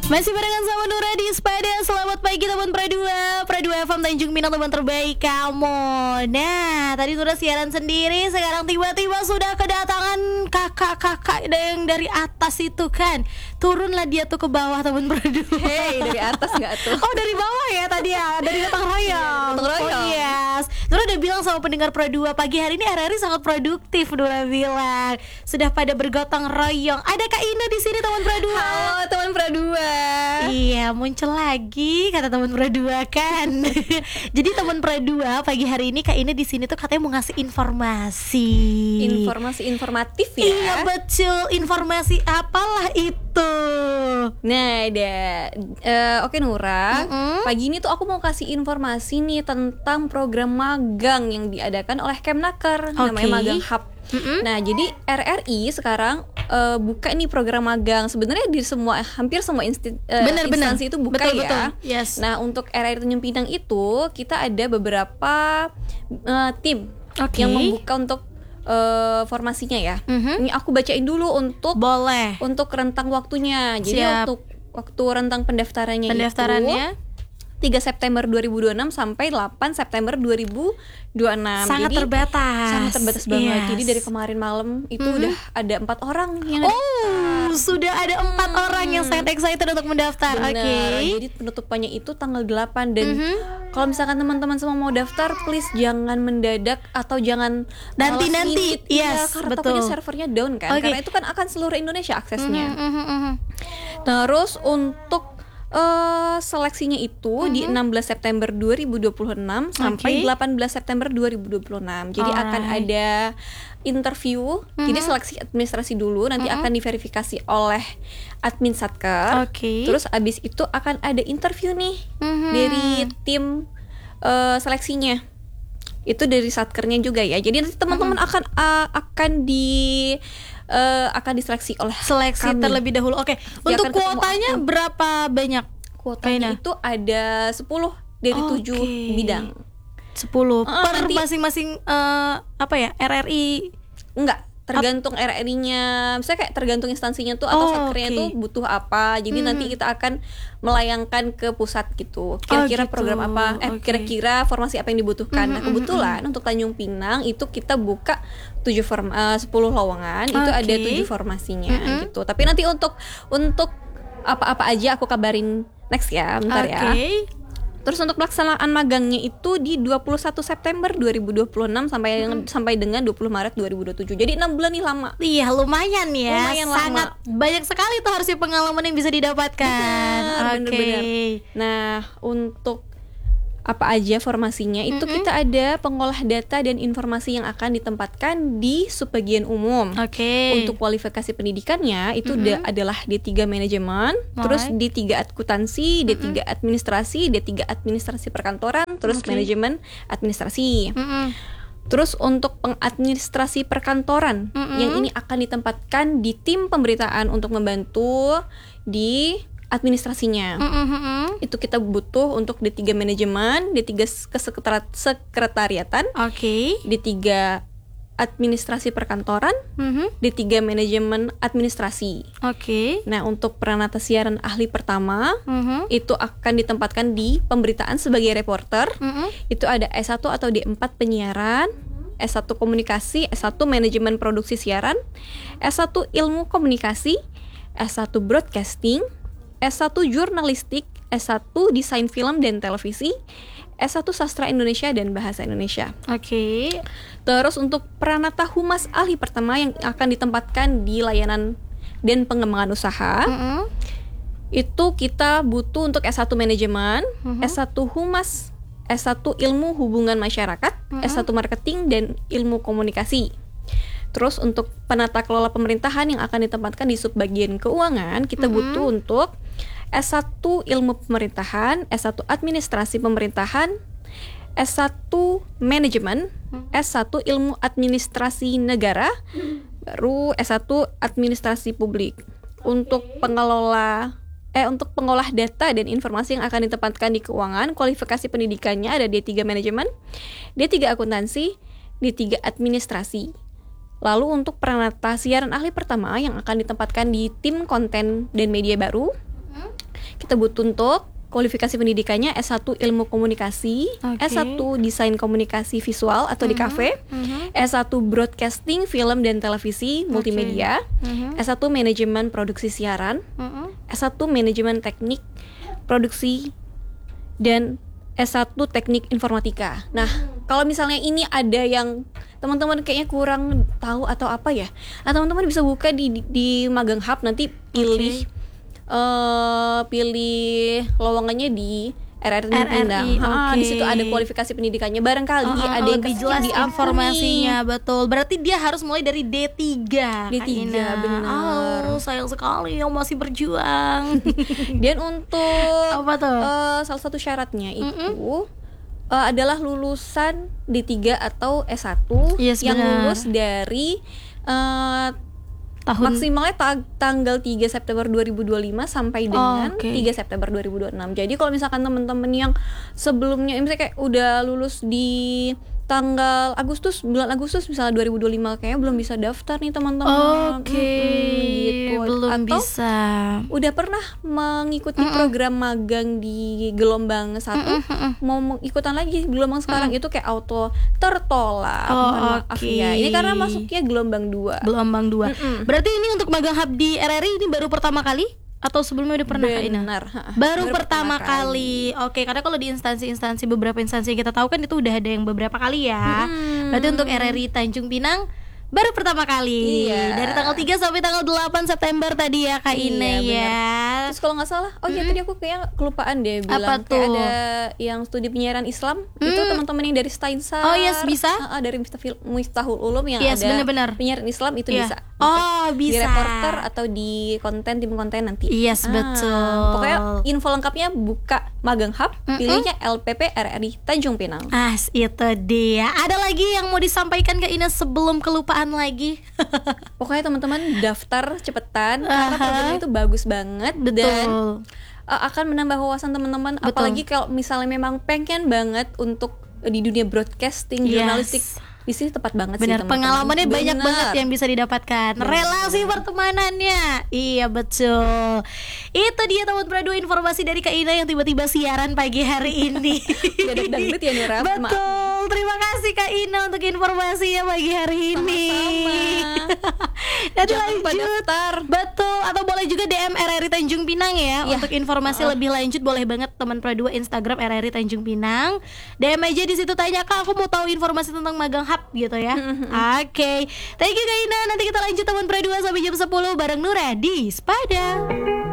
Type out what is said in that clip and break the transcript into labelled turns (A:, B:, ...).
A: Masih barengan sama Nura di Sepeda. Selamat pagi teman Pradua FM Tanjung Pinang, teman terbaik kamu. Nah, tadi Nura siaran sendiri, sekarang tiba-tiba sudah kedatangan kakak-kakak yang dari atas itu kan. Turunlah dia tuh ke bawah teman Pradua.
B: Hei, dari atas nggak tuh?
A: Oh, dari bawah ya tadi ya, dari gotong royong. Oh yes. Nura udah bilang sama pendengar Pradua, pagi hari ini RRI sangat produktif. Nura bilang sudah pada bergotong royong. Ada Kak Ina di sini teman Pradua.
B: Halo teman Pradua.
A: Iya, muncul lagi kata teman Pradua kan. Jadi teman Pradua pagi hari ini Kak Ina di sini tuh katanya mau ngasih informasi.
B: Informasi informatif ya.
A: Iya betul, informasi apalah itu.
B: Nah, ada oke Nura. Pagi ini tuh aku mau kasih informasi nih tentang program magang yang diadakan oleh Kemnaker, namanya Magang Hub. Nah, jadi RRI sekarang buka nih program magang. Sebenarnya di hampir semua instansi itu buka
A: betul,
B: ya.
A: Betul. Yes.
B: Nah, untuk RRI Tanjung Pinang itu kita ada beberapa tim yang membuka untuk formasinya ya. Ini aku bacain dulu untuk rentang waktunya. Jadi untuk waktu rentang pendaftarannya itu 3 September 2026 sampai 8 September 2026.
A: Sangat terbatas
B: banget.
A: Yes.
B: Jadi dari kemarin malam itu udah ada 4 orang yang
A: sudah ada 4 orang yang sangat excited untuk mendaftar. Oke.
B: Jadi penutupannya itu tanggal 8 dan kalau misalkan teman-teman semua mau daftar, please jangan mendadak atau jangan
A: nanti. Yes,
B: karena
A: betul.
B: takutnya servernya down kan. Karena itu kan akan seluruh Indonesia aksesnya. Terus untuk seleksinya itu di 16 September 2026 sampai 18 September 2026. Jadi akan ada interview. Jadi seleksi administrasi dulu, nanti akan diverifikasi oleh admin Satker. Terus abis itu akan ada interview nih dari tim seleksinya. Itu dari Satkernya juga ya. Jadi nanti teman-teman akan diseleksi oleh
A: seleksi
B: kami
A: terlebih dahulu. Untuk kuotanya berapa banyak?
B: Kuotanya itu ada 10 dari 7 bidang.
A: 10 per masing-masing RRI.
B: Enggak, tergantung RRI-nya. Misalnya kayak tergantung instansinya tuh atau satkernya tuh butuh apa. Jadi nanti kita akan melayangkan ke pusat gitu. Kira-kira program apa, kira-kira formasi apa yang dibutuhkan. Nah, kebetulan untuk Tanjung Pinang itu kita buka 10 lowongan, itu ada 7 formasinya gitu. Tapi nanti untuk apa-apa aja aku kabarin next ya, bentar ya. Terus untuk pelaksanaan magangnya itu di 21 September 2026 sampai dengan 20 Maret 2027. Jadi 6 bulan nih lama.
A: Iya, lumayan ya. Sangat
B: lama.
A: Banyak sekali tuh harusnya pengalaman yang bisa didapatkan.
B: Bener-bener. Nah, untuk apa aja formasinya itu kita ada pengolah data dan informasi yang akan ditempatkan di subbagian umum. Untuk kualifikasi pendidikannya itu adalah D3 manajemen, terus D3 akuntansi, D3 administrasi, D3 administrasi perkantoran, terus manajemen administrasi. Terus untuk pengadministrasi perkantoran yang ini akan ditempatkan di tim pemberitaan untuk membantu di administrasinya. Itu kita butuh untuk D3 manajemen, D3 kesekretariatan, D3 administrasi perkantoran, D3 manajemen administrasi. Nah, untuk peranata siaran ahli pertama itu akan ditempatkan di pemberitaan sebagai reporter. Itu ada S1 atau D4 penyiaran, S1 komunikasi, S1 manajemen produksi siaran, S1 ilmu komunikasi, S1 broadcasting, S1 jurnalistik, S1 desain film dan televisi, S1 sastra Indonesia dan bahasa Indonesia. Terus untuk peranata humas ahli pertama yang akan ditempatkan di layanan dan pengembangan usaha, itu kita butuh untuk S1 manajemen, S1 humas, S1 ilmu hubungan masyarakat, S1 marketing dan ilmu komunikasi. Terus untuk penata kelola pemerintahan yang akan ditempatkan di subbagian keuangan, kita butuh untuk S1 ilmu pemerintahan, S1 administrasi pemerintahan, S1 manajemen, S1 ilmu administrasi negara, baru S1 administrasi publik. Untuk pengolah data dan informasi yang akan ditempatkan di keuangan, kualifikasi pendidikannya ada D3 manajemen, D3 akuntansi, D3 administrasi. Lalu untuk peranata siaran ahli pertama yang akan ditempatkan di tim konten dan media baru, kita butuh untuk kualifikasi pendidikannya S1 Ilmu Komunikasi, S1 Desain Komunikasi Visual atau di kafe, S1 Broadcasting Film dan Televisi Multimedia, S1 Manajemen Produksi Siaran, S1 Manajemen Teknik Produksi, dan S1 Teknik Informatika. Nah, kalau misalnya ini ada yang teman-teman kayaknya kurang tahu atau apa ya, nah teman-teman bisa buka di Magang Hub, nanti pilih pilih lowongannya di RRI Tanjung Pinang. Di situ ada kualifikasi pendidikannya. Barangkali ada yang
A: lebih jelas
B: di
A: informasinya. Betul. Berarti dia harus mulai dari D3.
B: D3 benar.
A: Sayang sekali yang masih berjuang.
B: Dan untuk
A: apa tuh?
B: Salah satu syaratnya itu adalah lulusan D3 atau S1 yang lulus dari maksimalnya tanggal 3 September 2025 sampai dengan 3 September 2026. Jadi kalau misalkan teman-teman yang sebelumnya misalnya kayak udah lulus di tanggal bulan Agustus misalnya 2025, kayaknya belum bisa daftar nih teman-teman.
A: Gitu. Belum atau bisa.
B: Udah pernah mengikuti program magang di gelombang 1, mau ikutan lagi gelombang sekarang itu kayak auto tertolak. Maaf ya. Ini karena masuknya gelombang 2.
A: Gelombang 2. Berarti ini untuk magang hub di RRI ini baru pertama kali? Atau sebelumnya udah pernah Kak Ina? Baru pertama kali. Oke, karena kalau di instansi-instansi, beberapa instansi yang kita tahu kan itu udah ada yang beberapa kali ya. Berarti untuk RRI Tanjung Pinang baru pertama kali. Dari tanggal 3 sampai tanggal 8 September tadi ya Kak Ina ya.
B: Terus kalau nggak salah, tadi aku kayak kelupaan deh bilang kayak ada yang studi penyiaran Islam. Itu teman-teman yang dari Stainsar.
A: Bisa.
B: Dari Miftahul Ulum yang ada
A: bener-bener
B: penyiaran Islam itu bisa.
A: Bisa.
B: Di reporter atau di tim konten nanti.
A: Betul.
B: Pokoknya info lengkapnya buka Magang Hub, pilihnya LPP RRI Tanjung Pinang.
A: Itu dia. Ada lagi yang mau disampaikan ke Ina sebelum kelupaan lagi?
B: Pokoknya teman-teman daftar cepetan karena program itu bagus banget. Dan akan menambah wawasan teman-teman. Apalagi kalau misalnya memang pengen banget untuk di dunia broadcasting, jurnalistik, di sini tepat banget sih teman-teman.
A: Pengalamannya banyak banget yang bisa didapatkan. Relasi pertemanannya. Iya betul. Itu dia teman Pradu, informasi dari Kak Ina yang tiba-tiba siaran pagi hari ini.
B: Dadak dangdut ya Nira.
A: Betul. Terima kasih Kak Ina untuk informasinya pagi hari ini. Nanti lanjut. Betul. Atau boleh juga DM RRI Tanjung Pinang ya. Untuk informasi lebih lanjut boleh banget teman Pradu Instagram RRI Tanjung Pinang. DM aja di situ, tanya Kak, aku mau tahu informasi tentang magang hub gitu ya. Oke. Thank you Kak Ina. Nanti kita lanjut teman Pradu sampai jam 10 bareng Nura di Sepada.